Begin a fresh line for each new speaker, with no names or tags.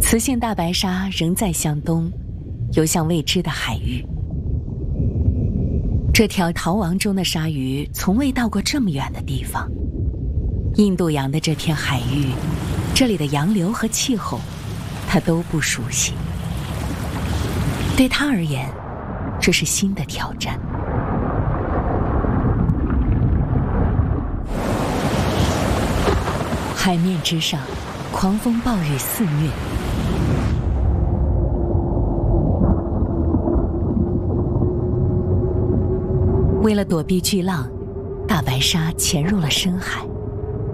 雌性大白鲨仍在向东，游向未知的海域。这条逃亡中的鲨鱼从未到过这么远的地方。印度洋的这片海域，这里的洋流和气候，它都不熟悉。对它而言，这是新的挑战。海面之上，狂风暴雨肆虐。为了躲避巨浪，大白鲨潜入了深海。